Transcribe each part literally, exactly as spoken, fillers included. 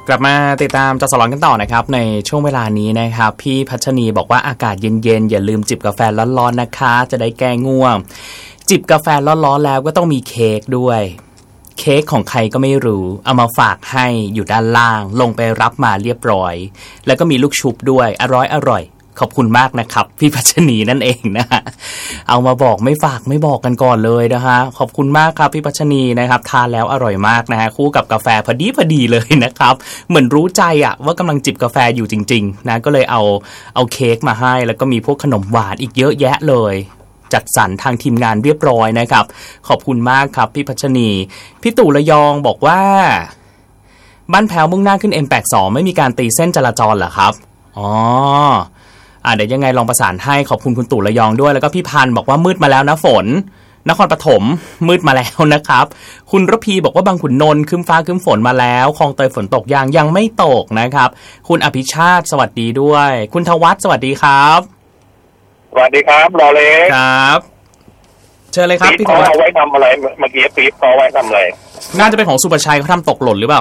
กลับมาติดตามจสลอนกันต่อนะครับในช่วงเวลานี้นะครับพี่พัชนีบอกว่าอากาศเย็นๆอย่าลืมจิบกาแฟร้อนๆนะคะจะได้แก้ง่วงจิบกาแฟร้อนๆแล้วก็ต้องมีเค้กด้วยเค้กของใครก็ไม่รู้เอามาฝากให้อยู่ด้านล่างลงไปรับมาเรียบร้อยแล้วก็มีลูกชุบด้วยอร่อยอร่อยขอบคุณมากนะครับพี่พัชนีนั่นเองนะฮะเอามาบอกไม่ฝากไม่บอกกันก่อนเลยนะฮะขอบคุณมากครับพี่พัชนีนะครับทานแล้วอร่อยมากนะฮะคู่กับกาแฟพอดีพอดีเลยนะครับเหมือนรู้ใจอะว่ากำลังจิบกาแฟอยู่จริงๆนะก็เลยเอาเอาเค้กมาให้แล้วก็มีพวกขนมหวานอีกเยอะแยะเลยจัดสรรทางทีมงานเรียบร้อยนะครับขอบคุณมากครับพี่พัชนีพี่ตู่ระยองบอกว่าบ้านแพ้วมุ่งหน้าขึ้น เอ็ม แปดสิบสอง ไม่มีการตีเส้นจราจรเหรอครับอ๋ออ่าเดี๋ยวยังไงลองประสานให้ขอบคุณคุณตู่ระยองด้วยแล้วก็พี่พันธ์บอกว่ามืดมาแล้วนะฝนนครปฐมมืดมาแล้วนะครับคุณระพีบอกว่าบางขุนนนท์ครึ้มฟ้าครึ้มฝนมาแล้วคลองเตยฝนตกยังยังไม่ตกนะครับคุณอภิชาติสวัสดีด้วยคุณทวัฒน์สวัสดีครับสวัสดีครับรอเล็กครับเชิญเลยครับพี่ทวัฒน์เอาไว้ทำอะไรเมื่อกี้ปี๊บเขาไว้ทำอะไรน่าจะเป็นของสุประชัยเขาทำตกหล่นหรือเปล่า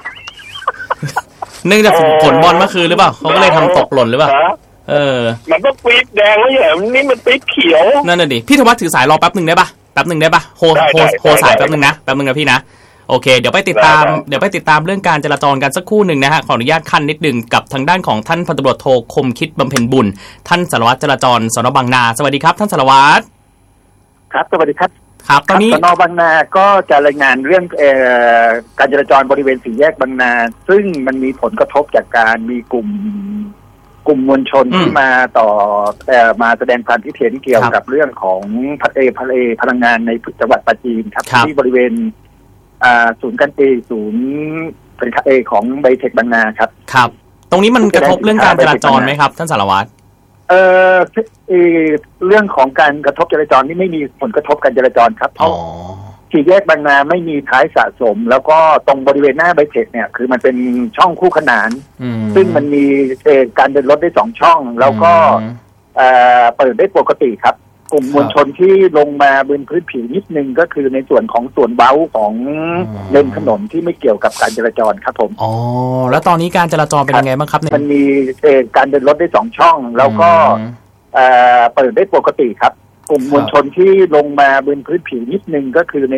เนื่องจากฝนบอลเมื่อคืนหรือเปล่าเขาก็เลยทำตกหล่นหรือเปล่าเออมันต้องปี๊บแดงไม่ใช่เหรอนี่มันปี๊บเขียวนั่นน่ะดิพี่ธวัฒน์ถือสายรอแป๊บนึงได้ป่ะแป๊บนึงได้ป่ะโฮโฮโฮสายแป๊บนึงนะแป๊บนึงนะพี่นะโอเคเดี๋ยวไปติดตามเดี๋ยวไปติดตามเรื่องการจราจรกันสักครู่หนึ่งนะฮะขออนุญาตขั้นนิดนึงกับทางด้านของท่านพันตำรวจโทคมคิดบำเพ็ญบุญท่านสารวัตรจราจรสน.บางนาสวัสดีครับท่านสารวัตรครับสวัสดีครับครับตอนนี้สน.บางนาก็จะรายงานเรื่องเอ่อการจราจรบริเวณสี่แยกบางนาซึ่งมันมีผลกระทบจากการมีกลุ่มกลุ่มมวลชนที่มาต่อเอ่อมาแสดงความคิดเห็นเกี่ยวกับเรื่องของพลังพลังพลังงานในจังหวัดปราจีนครับที่บริเวณอ่าศูนย์การเอศูนย์เป็นเอของไบเทคบางนาครับครับตรงนี้มันกระทบเรื่องการจราจรไหมครับท่านสารวัตรเอ่อเรื่องของการกระทบจราจรนี่ไม่มีผลกระทบการจราจรครับเพราะสี่แยกบางนาไม่มีท้ายสะสมแล้วก็ตรงบริเวณหน้าไบเทคเนี่ยคือมันเป็นช่องคู่ขนานซึ่งมันมีการเดินรถได้สองช่องแล้วก็เปิดได้ปกติครับกลุ่มมวลชนที่ลงมาบนพื้นผิวนิดนึงก็คือในส่วนของส่วนเว้าของเลนถนนที่ไม่เกี่ยวกับการจราจรครับผมอ๋อแล้วตอนนี้การจราจรเป็นยังไงบ้างครับมันมีการเดินรถได้สองช่องแล้วก็เปิดได้ปกติครับกลุ่มมวลชนที่ลงมาบนพื้นผิวนิดนึงก็คือใน